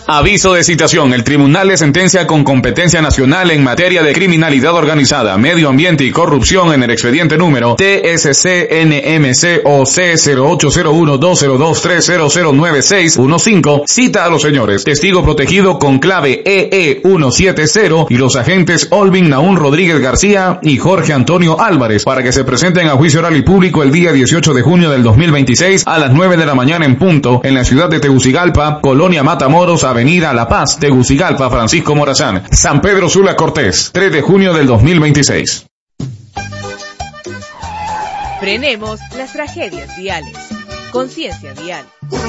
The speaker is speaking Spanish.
Aviso de citación. El tribunal de sentencia con competencia nacional en materia de criminalidad organizada, medio ambiente y corrupción en el expediente número TSC-NMC-OC 0801-202-3009615 cita a los señores testigo protegido con clave EE170 y los agentes Olvin Naún Rodríguez García y Jorge Antonio Álvarez para que se presenten a juicio oral y público el día 18 de junio del 2026 a las 9 de la mañana en punto en la ciudad de Tegucigalpa, Colonia Matamoros, Avenida La Paz, Tegucigalpa, Francisco Morazán, San Pedro Sula Cortés, 3 de junio del 2026. Frenemos las tragedias viales. Conciencia vial.